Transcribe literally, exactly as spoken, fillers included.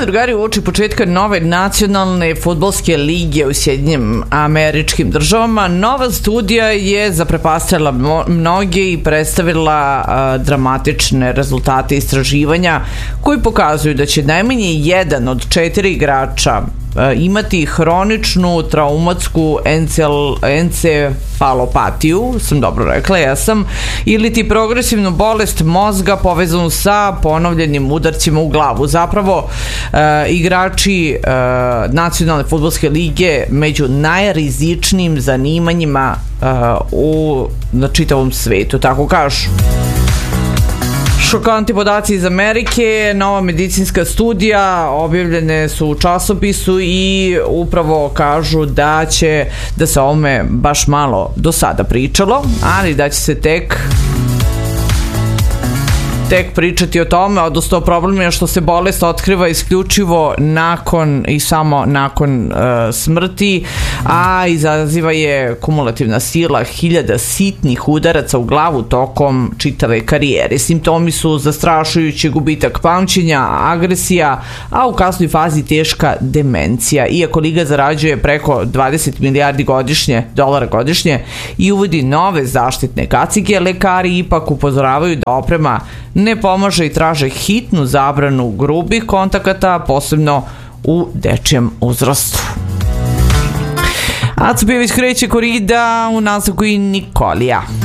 drugari, uoči početka nove nacionalne fudbalske lige u Sjedinjenim Američkim Državama, nova studija je zaprepastila mnoge i predstavila a, dramatične rezultate istraživanja koji pokazuju da će najmanje jedan od četiri igrača imati hroničnu traumatsku encel, encefalopatiju, sam dobro rekla, ja sam, ili ti progresivnu bolest mozga povezanu sa ponovljenim udarcima u glavu. Zapravo, e, igrači e, nacionalne fudbalske lige među najrizičnijim zanimanjima e, u, na čitavom svetu, tako kažu. Šokantni podaci iz Amerike, nova medicinska studija objavljene su u časopisu i upravo kažu da će, da se o ovome baš malo do sada pričalo, ali da će se tek tek pričati o tome, odnosno problem je što se bolest otkriva isključivo nakon i samo nakon uh, smrti, a izaziva je kumulativna sila hiljada sitnih udaraca u glavu tokom čitave karijere. Simptomi su zastrašujući gubitak pamćenja, agresija, a u kasnoj fazi teška demencija. Iako liga zarađuje preko dvadeset milijardi godišnje, dolara godišnje i uvodi nove zaštitne kacige, lekari ipak upozoravaju da oprema ne pomaže i traže hitnu zabranu grubih kontakata, posebno u dečijem uzrastu. Aco Pjević kreće korida, u nastavku i Nikolija.